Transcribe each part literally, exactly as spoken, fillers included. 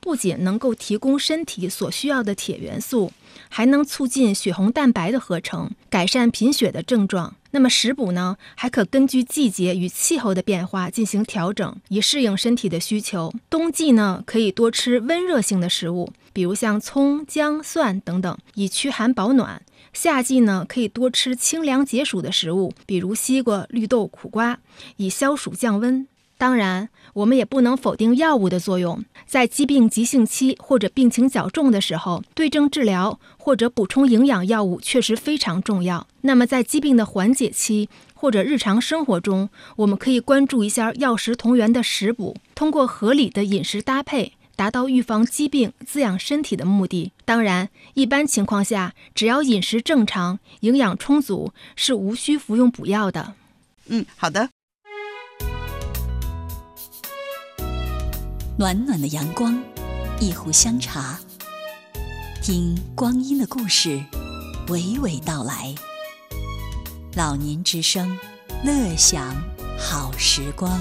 不仅能够提供身体所需要的铁元素，还能促进血红蛋白的合成，改善贫血的症状。那么食补呢，还可根据季节与气候的变化进行调整，以适应身体的需求。冬季呢，可以多吃温热性的食物，比如像葱、姜、蒜等等，以驱寒保暖。夏季呢，可以多吃清凉解暑的食物，比如西瓜、绿豆、苦瓜，以消暑降温。当然，我们也不能否定药物的作用。在疾病急性期或者病情较重的时候，对症治疗或者补充营养药物确实非常重要。那么在疾病的缓解期或者日常生活中，我们可以关注一下药食同源的食补，通过合理的饮食搭配，达到预防疾病、滋养身体的目的。当然，一般情况下，只要饮食正常、营养充足，是无需服用补药的。 嗯，好的。 暖暖的阳光，一壶香茶，听光阴的故事娓娓道来。老年之声，乐享好时光。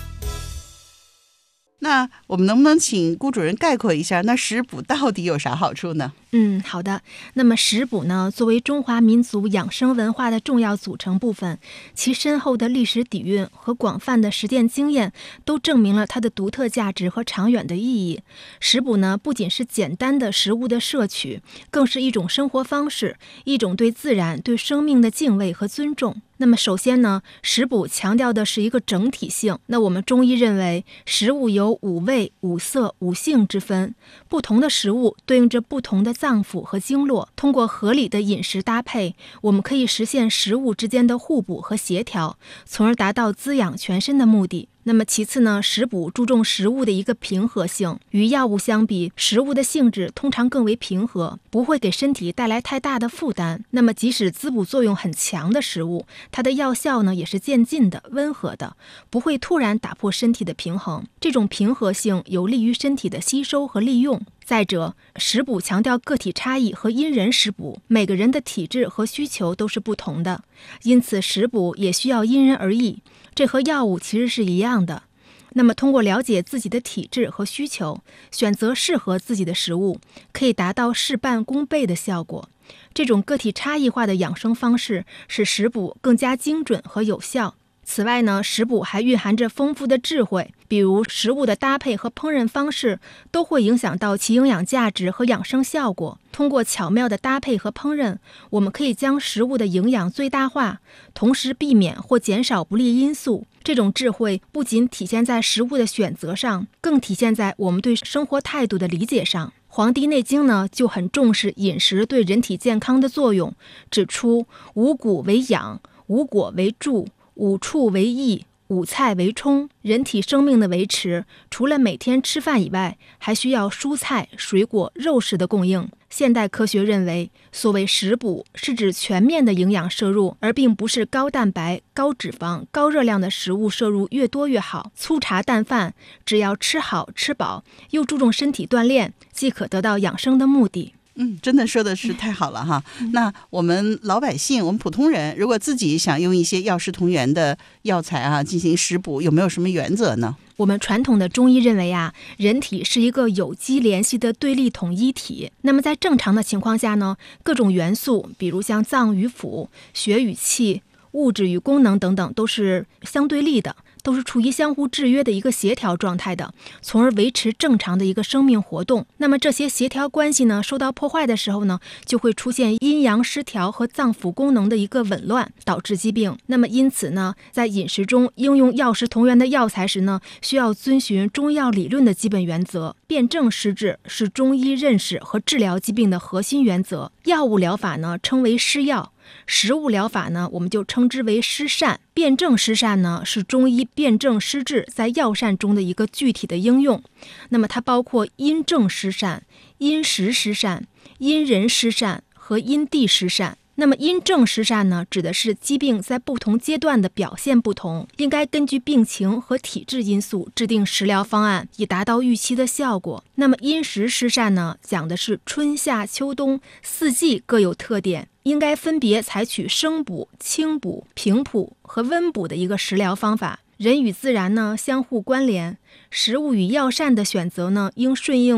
那我们能不能请顾主任概括一下，那食补到底有啥好处呢？ 嗯，好的。那么食补呢，作为中华民族养生文化的重要组成部分，其深厚的历史底蕴和广泛的实践经验，都证明了它的独特价值和长远的意义。食补呢，不仅是简单的食物的摄取，更是一种生活方式，一种对自然、对生命的敬畏和尊重。那么首先呢，食补强调的是一个整体性。那我们中医认为，食物有五味、五色、五性之分，不同的食物对应着不同的脏腑和经络。通过合理的饮食搭配，我们可以实现食物之间的互补和协调，从而达到滋养全身的目的。那么其次呢，食补注重食物的一个平和性。与药物相比，食物的性质通常更为平和，不会给身体带来太大的负担。那么即使滋补作用很强的食物，它的药效呢也是渐进的、温和的，不会突然打破身体的平衡。这种平和性有利于身体的吸收和利用。再者，食补强调个体差异和因人施补，每个人的体质和需求都是不同的，因此食补也需要因人而异。这和药物其实是一样的。那么通过了解自己的体质和需求，选择适合自己的食物，可以达到事半功倍的效果。这种个体差异化的养生方式，使食补更加精准和有效。此外呢，食补还蕴含着丰富的智慧，比如食物的搭配和烹饪方式都会影响到其营养价值和养生效果。通过巧妙的搭配和烹饪，我们可以将食物的营养最大化，同时避免或减少不利因素。这种智慧不仅体现在食物的选择上，更体现在我们对生活态度的理解上。《黄帝内经》呢就很重视饮食对人体健康的作用，指出五谷为养，五果为助，五畜为益，五菜为充。人体生命的维持，除了每天吃饭以外，还需要蔬菜、水果、肉食的供应。现代科学认为，所谓食补是指全面的营养摄入，而并不是高蛋白、高脂肪、高热量的食物摄入越多越好。粗茶淡饭，只要吃好吃饱，又注重身体锻炼，即可得到养生的目的。 嗯，真的说的是太好了哈。那我们老百姓，我们普通人，如果自己想用一些药食同源的药材啊进行食补，有没有什么原则呢？ 我们传统的中医认为啊，人体是一个有机联系的对立统一体。那么在正常的情况下呢，各种元素，比如像脏与腑、血与气、物质与功能等等，都是相对立的，都是处于相互制约的一个协调状态的，从而维持正常的一个生命活动。那么这些协调关系呢，受到破坏的时候呢，就会出现阴阳失调和脏腑功能的一个紊乱，导致疾病。那么因此呢，在饮食中应用药食同源的药材时呢，需要遵循中药理论的基本原则。辨证施治是中医认识和治疗疾病的核心原则。药物疗法呢，称为施药。食物疗法呢，我们就称之为施膳。辨证施膳呢，是中医辨证施治在药膳中的一个具体的应用。那么它包括因症施膳、因时施膳、因人施膳和因地施膳。那么因症施膳呢，指的是疾病在不同阶段的表现不同，应该根据病情和体质因素制定食疗方案，以达到预期的效果。那么因时施膳呢，讲的是春夏秋冬四季各有特点，应该分别采取生补、清补、平补和温补的一个食疗方法。人与自然呢相互关联，食物与药膳的选择呢，应顺应